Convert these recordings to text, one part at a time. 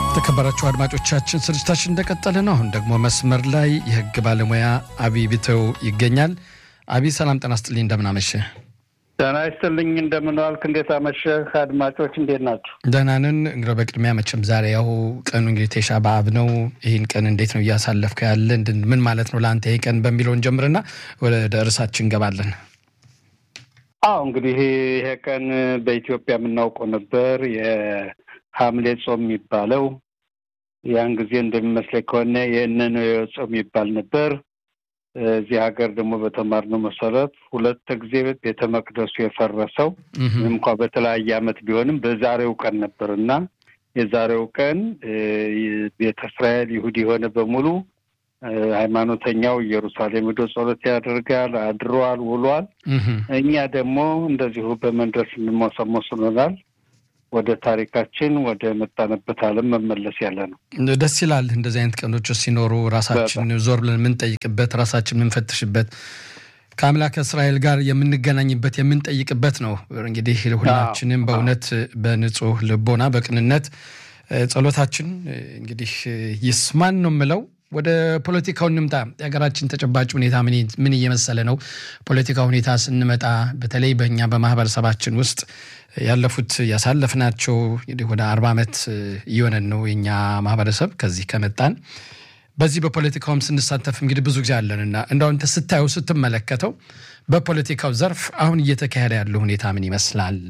ተከበራችሁ አድማጮቻችን ስርጭታችን እንደቀጠለ ነው። አሁን ደግሞ መስመር ላይ የህግ ባለሙያ አብይ ቢተው ይገኛል። አብይ ሰላም ጤና ይስጥልኝ፣ እንደምን አመሸህ? ጤና ይስጥልኝ፣ እንደምን ዋልክ? እንዴት አመሸህ? አድማጮች እንዴት ናችሁ? ደህና ነን። እንግዲህ በቅድሚያ መቼም ዛሬ ያው ቀኑ እንግዲህ ቴሻ በአብ ነው። ይህን ቀን እንዴት ነው እያሳለፍከው ያለ? ምን ማለት ነው ለአንተ ይሄ ቀን በሚለውን ጀምርና ወደ ርዕሳችን እንገባለን። እንግዲህ ይሄ ቀን በኢትዮጵያ የምናውቀው ነበር የሐምሌ ጾም የሚባለው። ያን ጊዜ እንደሚመስለኝ ከሆነ የነነዌ ጾም ይባል ነበር። እዚህ ሀገር ደግሞ በተማርነው መሰረት ሁለት ጊዜ ቤተ መቅደሱ የፈረሰው እንኳን በተለያየ ዓመት ቢሆንም በዛሬው ቀን ነበርና የዛሬው ቀን ቤተ እስራኤል ይሁዲ የሆነ በሙሉ ሃይማኖተኛው ኢየሩሳሌም ሄዶ ጸሎት ያደርጋል፣ አድሯል፣ ውሏል። እኛ ደግሞ እንደዚሁ በመንደር እንሞሰሞስናል። ወደ ታሪካችን ወደ መጣንበት ዓለም መመለስ ያለ ነው። ደስ ይላል። እንደዚህ አይነት ቀኖች ሲኖሩ ራሳችን ዞር ብለን የምንጠይቅበት፣ ራሳችን የምንፈትሽበት፣ ከአምላክ እስራኤል ጋር የምንገናኝበት፣ የምንጠይቅበት ነው። እንግዲህ ሁላችንም በእውነት በንጹህ ልቦና በቅንነት ጸሎታችን እንግዲህ ይስማን ነው የምለው። ወደ ፖለቲካው እንምጣ። የሀገራችን ተጨባጭ ሁኔታ ምን እየመሰለ ነው? ፖለቲካ ሁኔታ ስንመጣ በተለይ በእኛ በማህበረሰባችን ውስጥ ያለፉት ያሳለፍናቸው ወደ 40 ዓመት እየሆነን ነው የኛ ማህበረሰብ ከዚህ ከመጣን። በዚህ በፖለቲካውም ስንሳተፍ እንግዲህ ብዙ ጊዜ አለንና እንደው አንተ ስታየው ስትመለከተው በፖለቲካው ዘርፍ አሁን እየተካሄደ ያለው ሁኔታ ምን ይመስላል?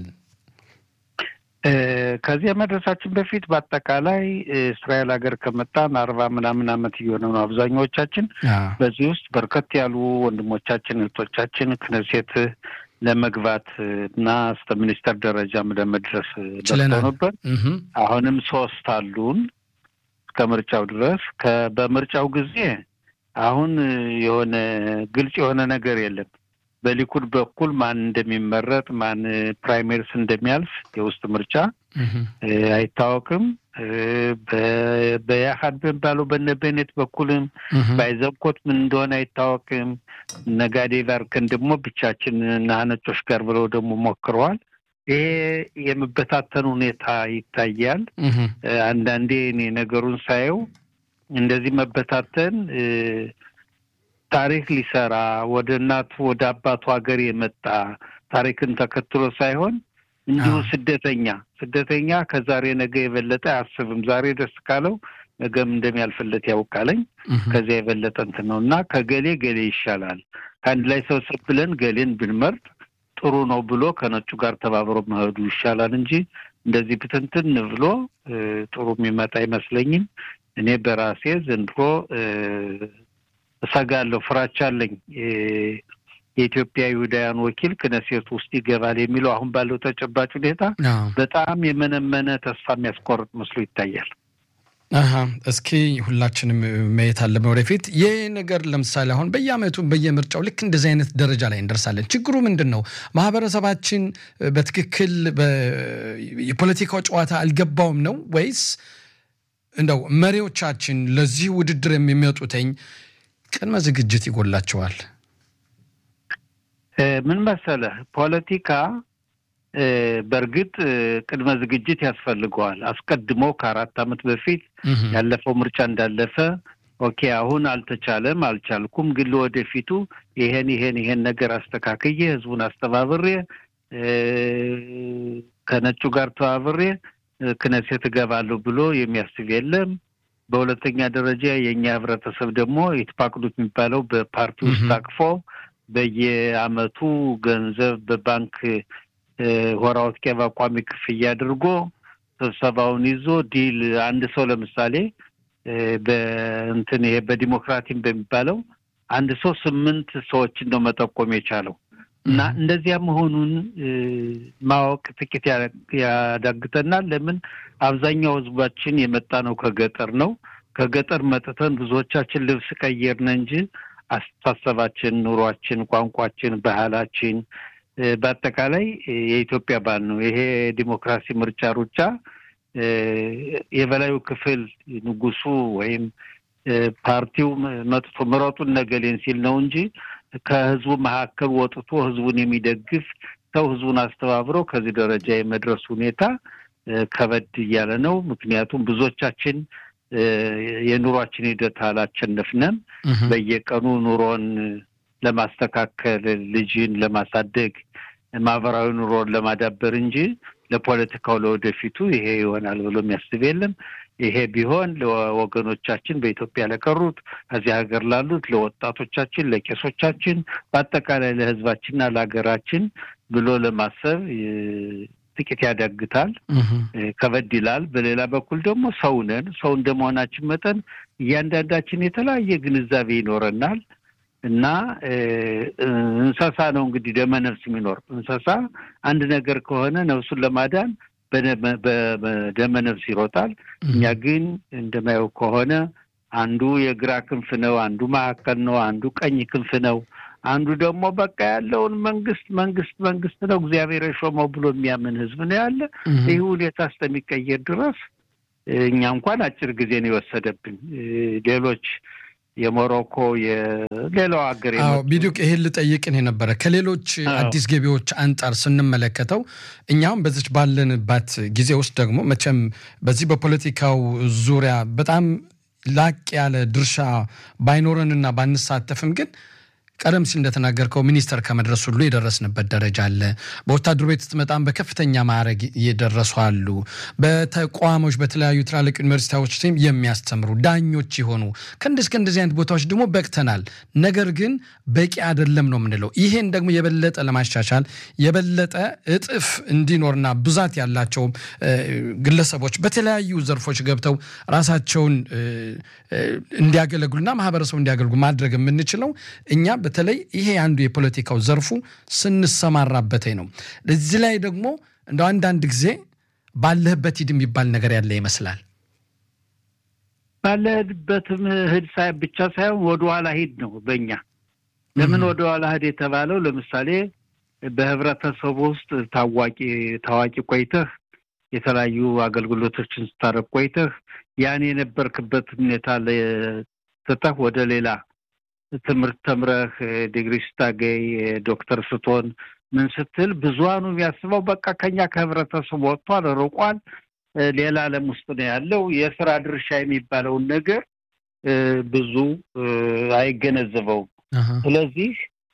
ከዚህ መድረሳችን በፊት በአጠቃላይ እስራኤል ሀገር ከመጣን 40 ምናምን ዓመት እየሆነ ነው አብዛኞቻችን። በዚህ ውስጥ በርከት ያሉ ወንድሞቻችን እህቶቻችን ክነሴት ለመግባት እና እስከ ሚኒስተር ደረጃም ለመድረስ ደርሰው ነበር። አሁንም 3 አሉን ከምርጫው ድረስ። በምርጫው ጊዜ አሁን የሆነ ግልጽ የሆነ ነገር የለም። በሊኩድ በኩል ማን እንደሚመረጥ ማን ፕራይመሪስ እንደሚያልፍ የውስጥ ምርጫ አይታወቅም። በያሃድ በባለው በነበኔት በኩልም ባይዘብኮት ምን እንደሆነ አይታወቅም። ነጋዴ ቫርከን ደግሞ ብቻችን ናነጮች ጋር ብለው ደግሞ ሞክረዋል። ይሄ የመበታተን ሁኔታ ይታያል። አንዳንዴ እኔ ነገሩን ሳየው እንደዚህ መበታተን ታሪክ ሊሰራ ወደ እናቱ ወደ አባቱ ሀገር የመጣ ታሪክን ተከትሎ ሳይሆን እንዲሁ ስደተኛ ከዛሬ ነገ የበለጠ አያስብም። ዛሬ ደስ ካለው ነገም እንደሚያልፍለት ያውቃለኝ። ከዚያ የበለጠ እንትን ነውና ከገሌ ገሌ ይሻላል ከአንድ ላይ ሰብሰብ ብለን ገሌን ብንመርጥ ጥሩ ነው ብሎ ከነጩ ጋር ተባብሮ መሄዱ ይሻላል እንጂ እንደዚህ ብትንትን ብሎ ጥሩ የሚመጣ አይመስለኝም። እኔ በራሴ ዘንድሮ እሰጋለሁ፣ ፍራቻ አለኝ። የኢትዮጵያ ይሁዳውያን ወኪል ክነሴት ውስጥ ይገባል የሚለው አሁን ባለው ተጨባጭ ሁኔታ በጣም የመነመነ ተስፋ የሚያስቆርጥ መስሎ ይታያል። እስኪ ሁላችንም ማየት አለብን ወደፊት። ይህ ነገር ለምሳሌ አሁን በየአመቱ በየምርጫው ልክ እንደዚህ አይነት ደረጃ ላይ እንደርሳለን። ችግሩ ምንድን ነው? ማህበረሰባችን በትክክል የፖለቲካው ጨዋታ አልገባውም ነው ወይስ እንደው መሪዎቻችን ለዚህ ውድድር የሚመጡትኝ ቅድመ ዝግጅት ይጎላቸዋል? ምን መሰለህ፣ ፖለቲካ በእርግጥ ቅድመ ዝግጅት ያስፈልገዋል። አስቀድሞ ከ4 ዓመት በፊት ያለፈው ምርጫ እንዳለፈ ኦኬ፣ አሁን አልቻልኩም፣ ግን ለወደፊቱ ይሄን ነገር አስተካክዬ ህዝቡን አስተባብሬ ከነጩ ጋር ተባብሬ ክነሴት እገባለሁ ብሎ የሚያስብ የለም። በሁለተኛ ደረጃ የኛ ህብረተሰብ ደግሞ የተፋቅዱት የሚባለው በፓርቲ ውስጥ ታቅፎ በየአመቱ ገንዘብ በባንክ ሆራውት ከባ ቋሚ ክፍያ አድርጎ ስብሰባውን ይዞ ዲል አንድ ሰው ለምሳሌ በእንትን ይሄ በዲሞክራቲም በሚባለው አንድ ሰው 8 ሰዎችን ነው መጠቆም የቻለው እና እንደዚያ መሆኑን ማወቅ ጥቂት ያዳግተናል። ለምን አብዛኛው ህዝባችን የመጣ ነው ከገጠር ነው። ከገጠር መጥተን ብዙዎቻችን ልብስ ቀየርን እንጂ አስተሳሰባችን፣ ኑሯችን፣ ቋንቋችን፣ ባህላችን በአጠቃላይ የኢትዮጵያ ባህል ነው። ይሄ ዲሞክራሲ ምርጫ ሩጫ የበላዩ ክፍል ንጉሱ ወይም ፓርቲው መጥቶ ምረጡን ነገሌን ሲል ነው እንጂ ከህዝቡ መካከል ወጥቶ ህዝቡን የሚደግፍ ሰው ህዝቡን አስተባብሮ ከዚህ ደረጃ የመድረስ ሁኔታ ከበድ ያለ ነው ምክንያቱም ብዙዎቻችን የኑሯችን ሂደት አላቸነፍንም በየቀኑ ኑሮን ለማስተካከል ልጅን ለማሳደግ ማህበራዊ ኑሮን ለማዳበር እንጂ ለፖለቲካው ለወደፊቱ ይሄ ይሆናል ብሎ የሚያስብ የለም ይሄ ቢሆን ለወገኖቻችን በኢትዮጵያ ለቀሩት እዚህ ሀገር ላሉት ለወጣቶቻችን ለቄሶቻችን በአጠቃላይ ለህዝባችንና ለሀገራችን ብሎ ለማሰብ ጥቂት ያዳግታል ከበድ ይላል በሌላ በኩል ደግሞ ሰው እንደመሆናችን መጠን እያንዳንዳችን የተለያየ ግንዛቤ ይኖረናል እና እንስሳ ነው እንግዲህ ደመነፍስ የሚኖር እንስሳ አንድ ነገር ከሆነ ነፍሱን ለማዳን በደመነፍስ ይሮጣል እኛ ግን እንደማየው ከሆነ አንዱ የግራ ክንፍ ነው አንዱ ማዕከል ነው አንዱ ቀኝ ክንፍ ነው አንዱ ደግሞ በቃ ያለውን መንግስት ነው እግዚአብሔር የሾመው ብሎ የሚያምን ህዝብ ነው ያለ ይሄ ሁኔታ እስከሚቀየር ድረስ እኛ እንኳን አጭር ጊዜ ነው የወሰደብን ሌሎች የሞሮኮ የሌላው ሀገር ቢዱክ ይሄን ልጠይቅን የነበረ ከሌሎች አዲስ ገቢዎች አንጣር ስንመለከተው እኛም በዚህ ባለንባት ጊዜ ውስጥ ደግሞ መቼም በዚህ በፖለቲካው ዙሪያ በጣም ላቅ ያለ ድርሻ ባይኖረንና ባንሳተፍም ግን ቀደም ሲል እንደተናገርከው ሚኒስተር ከመድረስ ሁሉ የደረስንበት ደረጃ አለ በወታደር ቤት ተመጣጣም በከፍተኛ ማዕረግ እየደረሱ አሉ በተቋሞች በተለያዩ ትላልቅ ዩኒቨርሲቲዎች የሚያስተምሩ ዳኞች ይሆኑ ከእንደዚህ አይነት ቦታዎች ደግሞ በቅተናል ነገር ግን በቂ አይደለም ነው የምንለው ይሄን ደግሞ የበለጠ ለማሻሻል የበለጠ እጥፍ እንዲኖርና ብዛት ያላቸው ግለሰቦች በተለያዩ ዘርፎች ገብተው ራሳቸውን እንዲያገለግሉና ማህበረሰቡ እንዲያገለግሉ ማድረግ የምንችለው እኛ በተለይ ይሄ አንዱ የፖለቲካው ዘርፉ ስንሰማራበት ነው ለዚህ ላይ ደግሞ እንደ አንድ ጊዜ ባለህበት ሂድ የሚባል ነገር ያለ ይመስላል ባለህበትም ሂድ ብቻ ሳይሆን ወደ ኋላ ሂድ ነው በእኛ ለምን ወደ ኋላ ሂድ የተባለው ለምሳሌ በህብረተሰቡ ውስጥ ታዋቂ ቆይተህ የተለያዩ አገልግሎቶችን ስታረግ ቆይተህ ያን የነበርክበት ሁኔታ ለተጣ ወደ ሌላ ትምህርት ተምረህ ዲግሪ ስታገኝ ዶክተር ስትሆን ምን ስትል ብዙሃኑ የሚያስበው በቃ ከኛ ከህብረተሰቡ ወጥቷል ርቋል ሌላ ዓለም ውስጥ ነው ያለው የሥራ ድርሻ የሚባለው ነገር ብዙ አይገነዘበው ስለዚህ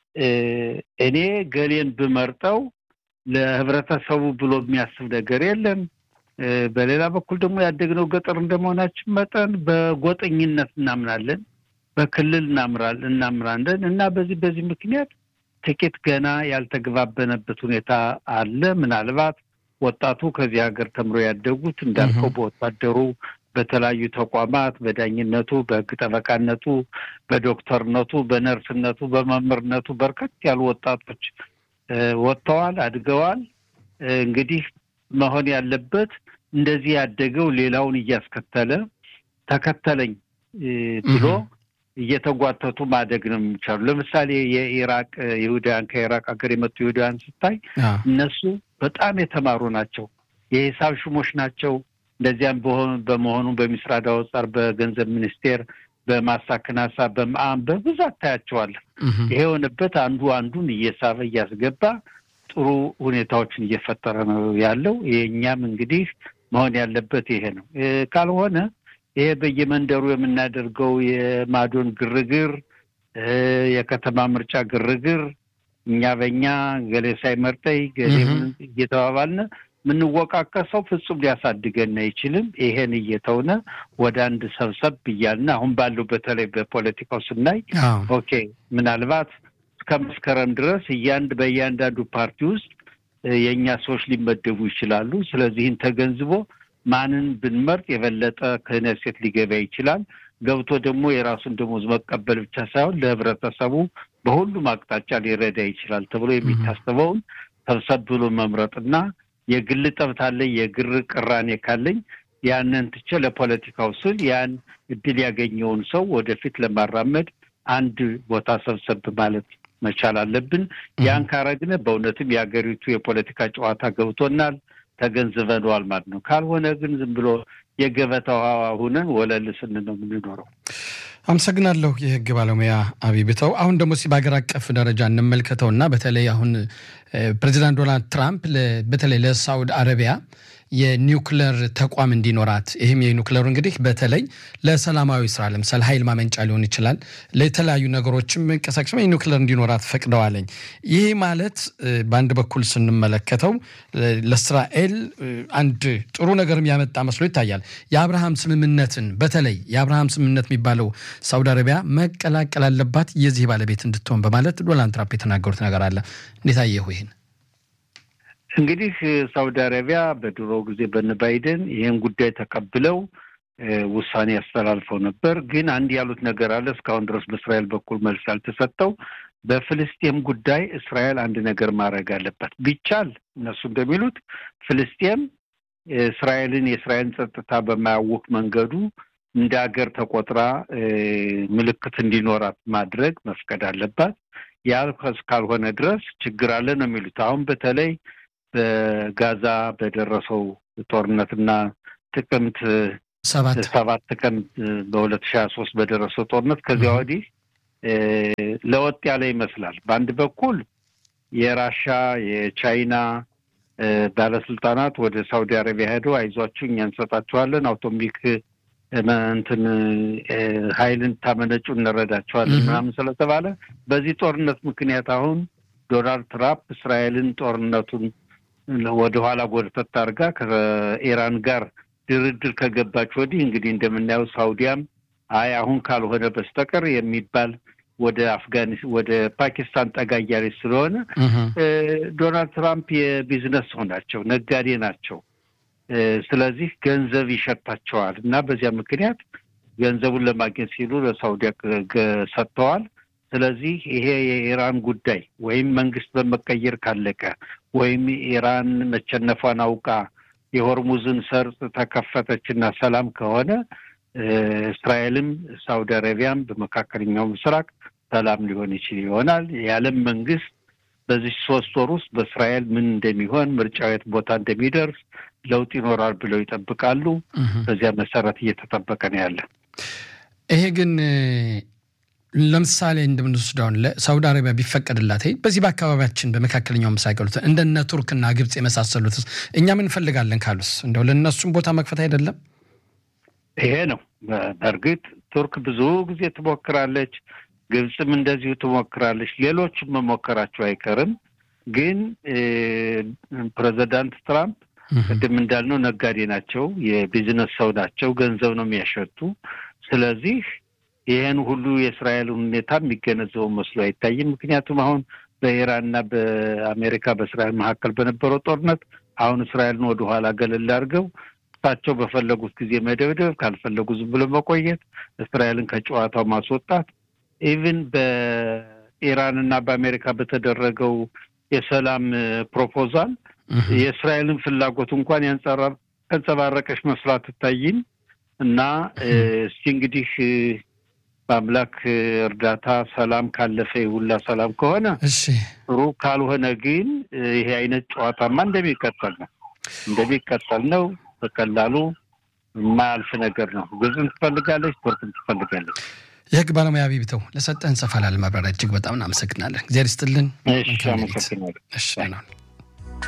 እኔ ገሌን በመርጠው ለህብረተሰቡ ብሎ የሚያስብ ነገር የለም በሌላ በኩል ደግሞ ያደግነው ገጠር እንደመሆናችን መጠን በጎጠኝነት እናምናለን በክልል እናምራለን እና በዚህ ምክንያት ጥቂት ገና ያልተግባበነበት ሁኔታ አለ ምናልባት ወጣቱ ከዚህ ሀገር ተምሮ ያደጉት እንዳልከው በወታደሩ በተለያዩ ተቋማት በዳኝነቱ በህግ ጠበቃነቱ በዶክተርነቱ በነርስነቱ በመምህርነቱ በርከት ያሉ ወጣቶች ወጥተዋል አድገዋል እንግዲህ መሆን ያለበት እንደዚህ ያደገው ሌላውን እያስከተለ ተከተለኝ ብሎ እየተጓተቱ ማደግ ነው የሚቻለው ለምሳሌ የኢራቅ ይሁዳን ከኢራቅ ሀገር የመጡ ይሁዳን ስታይ እነሱ በጣም የተማሩ ናቸው የሂሳብ ሹሞች ናቸው እንደዚያም በመሆኑ በሚስራዳ ወጣር በገንዘብ ሚኒስቴር በማሳከናሳ በማም በብዛት ታያቸዋል ይሄ ሆነበት አንዱን እየሳበ እያስገባ ጥሩ ሁኔታዎችን እየፈጠረ ነው ያለው የኛም እንግዲህ መሆን ያለበት ይሄ ነው ካልሆነ ይሄ በየመንደሩ የምናደርገው የማዶን ግርግር የከተማ ምርጫ ግርግር እኛ በእኛ ገሌ ሳይመርጠይ ገሌ እየተባባልን ምን ወቃቀሰው ፍጹም ሊያሳድገን አይችልም ይሄን እየተውነ ወደ አንድ ሰብሰብ ይያልና አሁን ባለው በተለይ በፖለቲካው ስናይ ኦኬ ምናልባት እስከመስከረም ድረስ በእያንዳንዱ ፓርቲ ውስጥ የኛ ሰዎች ሊመደቡ ይችላሉ ስለዚህን ተገንዝቦ ማንን ብንመርጥ የበለጠ ከነሴት ሊገባ ይችላል ገብቶ ደግሞ የራሱን ደሞዝ መቀበል ብቻ ሳይሆን ለህብረተሰቡ በሁሉም አቅጣጫ ሊረዳ ይችላል ተብሎ የሚታሰበውን ተብሰብ ብሎ መምረጥና የግል ጠብታለ የግር ቅራኔ ካለኝ ያንን ትቼ ለፖለቲካው ስል ያን እድል ያገኘውን ሰው ወደፊት ለማራመድ አንድ ቦታ ሰብሰብ ማለት መቻል አለብን ያን ካረግነ በእውነትም ያገሪቱ የፖለቲካ ጨዋታ ገብቶናል ተገንዝበናል ማለት ነው ካልሆነ ግን ዝም ብሎ የገበታው ሆነን ወለል ስንነው የምንኖረው አመሰግናለሁ የህግ ባለሙያ አቢብተው አሁን ደግሞ በአገር አቀፍ ደረጃ እንመልከተውና በተለይ አሁን ፕሬዚዳንት ዶናልድ ትራምፕ በተለይ ለሳውዲ አረቢያ የኒውክሌር ተቋም እንዲኖራት ይሄም የኒውክሌሩ እንግዲህ በተለይ ለሰላማዊ ስራ ለምሳሌ ኃይል ማመንጫ ሊሆን ይችላል ለተለያዩ ነገሮችም እንቀሳቀስ የኒውክሌር እንዲኖራት ፈቅደዋለኝ ይሄ ማለት በአንድ በኩል ስንመለከተው ለእስራኤል አንድ ጥሩ ነገር የሚያመጣ መስሎ ይታያል የአብርሃም ስምምነትን በተለይ የአብርሃም ስምምነት የሚባለው ሳውዲ አረቢያ መቀላቀል አለባት የዚህ ባለቤት እንድትሆን በማለት ዶናልድ ትራምፕ የተናገሩት ነገር አለ እንዴት አየሁ ይሄን እንግዲህ ሳውዲ አረቢያ በድሮ ጊዜ በባይደን ይሄን ጉዳይ ተቀብለው ውሳኔ ያስተላልፈው ነበር ግን አንድ ያሉት ነገር አለ እስካሁን ድረስ በእስራኤል በኩል መልስ አልተሰጠው በፍልስጤም ጉዳይ እስራኤል አንድ ነገር ማድረግ አለበት ቢቻል እነሱ እንደሚሉት ፍልስጤም የእስራኤልን ጸጥታ በማያውክ መንገዱ እንደ ሀገር ተቆጥራ ምልክት እንዲኖራት ማድረግ መፍቀድ አለባት ያልከስ ካልሆነ ድረስ ችግር አለ ነው የሚሉት አሁን በተለይ በጋዛ በደረሰው ጦርነትና ጥቅምት 7 ቀን በ2023 በደረሰው ጦርነት ከዚያ ወዲህ ለወጥ ያለ ይመስላል በአንድ በኩል የራሻ የቻይና ባለስልጣናት ወደ ሳውዲ አረቢያ ሄደው አይዟችሁ እኛ እንሰጣችኋለን አውቶማቲክ ኃይልን ታመነጩ እንረዳቸዋለን ምናምን ስለተባለ በዚህ ጦርነት ምክንያት አሁን ዶናልድ ትራምፕ እስራኤልን ጦርነቱን ወደ ኋላ ጎርተት አድርጋ ከኢራን ጋር ድርድር ከገባች ወዲህ እንግዲህ እንደምናየው ሳውዲያም አሁን ካልሆነ በስተቀር የሚባል ወደ ፓኪስታን ጠጋያሪ ስለሆነ ዶናልድ ትራምፕ የቢዝነስ ሆናቸው ነጋዴ ናቸው ስለዚህ ገንዘብ ይሸጣቸዋል እና በዚያ ምክንያት ገንዘቡን ለማግኘት ሲሉ ለሳውዲ ሰጥተዋል ስለዚህ ይሄ የኢራን ጉዳይ ወይም መንግስት በመቀየር ካለቀ ወይም ኢራን መቸነፏን አውቃ የሆርሙዝን ሰርጥ ተከፈተችና ሰላም ከሆነ እስራኤልም ሳውዲ አረቢያም በመካከለኛው ምስራቅ ሰላም ሊሆን ይችላል የዓለም መንግስት በዚህ 3 ወር ውስጥ በእስራኤል ምን እንደሚሆን ምርጫው የት ቦታ እንደሚደርስ ለውጥ ይኖራል ብለው ይጠብቃሉ በዚያ መሰረት እየተጠበቀ ነው ያለ ይሄ ግን ለምሳሌ እንደምንወስደው ለሳውዲ አረቢያ ቢፈቀድላት በዚህ በአካባቢያችን በመካከለኛው ምስራቅ ያሉት እንደነ ቱርክና ግብጽ የመሳሰሉት እኛ ምን ፈልጋለን ካሉስ እንደው ለነሱም ቦታ መክፈት አይደለም ይሄ ነው በርግጥ ቱርክ ብዙ ጊዜ ትሞክራለች ግብጽም እንደዚሁ ትሞክራለች ሌሎችም መሞከራቸው አይቀርም ግን ፕሬዝዳንት ትራምፕ ቅድም እንዳልነው ነጋዴ ናቸው የቢዝነስ ሰው ናቸው ገንዘብ ነው የሚያሸቱ ስለዚህ ይሄን ሁሉ የእስራኤል ሁኔታ የሚገነዘበው መስሎ አይታይም ምክንያቱም አሁን በኢራንና በአሜሪካ በእስራኤል መካከል በነበረው ጦርነት አሁን እስራኤልን ወደ ኋላ ገለል አድርገው ታቸው በፈለጉት ጊዜ መደብደብ ካልፈለጉ ዝም ብሎ መቆየት እስራኤልን ከጨዋታው ማስወጣት ኢቭን በኢራንና በአሜሪካ በተደረገው የሰላም ፕሮፖዛል የእስራኤልን ፍላጎት እንኳን ያንጸባረቀች መስራት ታይም እና እስቲ እንግዲህ በአምላክ እርዳታ ሰላም ካለፈ ይሁላ ሰላም ከሆነ እሺ ጥሩ ካልሆነ ግን ይሄ አይነት ጨዋታማ እንደሚቀጥል ነው በቀላሉ ማልፍ ነገር ነው ግብጽ ትፈልጋለች ቱርክም ትፈልጋለች የህግ ባለሙያ ቢብተው ለሰጠን ሰፋ ላለ ማብራሪያ እጅግ በጣም እናመሰግናለን እግዚአብሔር ይስጥልን እሺ አመሰግናለሁ እሺ ነው